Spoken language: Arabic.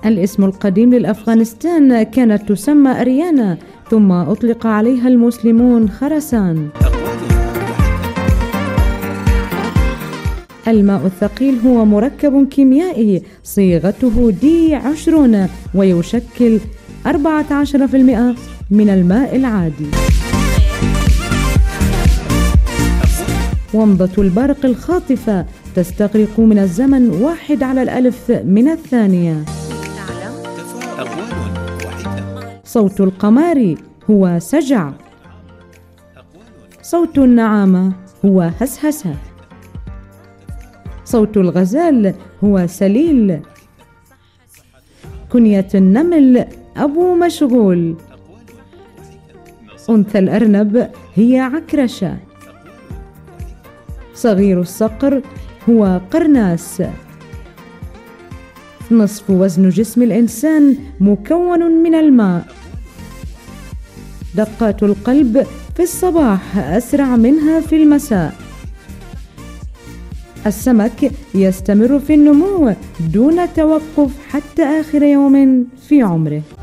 الاسم القديم للأفغانستان كانت تسمى أريانا، ثم أطلق عليها المسلمون خراسان. الماء الثقيل هو مركب كيميائي صيغته D20 ويشكل 14% من الماء العادي. ومضة البرق الخاطفة تستغرق من الزمن 1/1000 من الثانية. صوت القمار هو سجع. صوت النعامة هو هسهسة. صوت الغزال هو سليل. كنية النمل أبو مشغول. أنثى الأرنب هي عكرشة. صغير الصقر هو قرناس. نصف وزن جسم الإنسان مكون من الماء. دقات القلب في الصباح أسرع منها في المساء. السمك يستمر في النمو دون توقف حتى آخر يوم في عمره.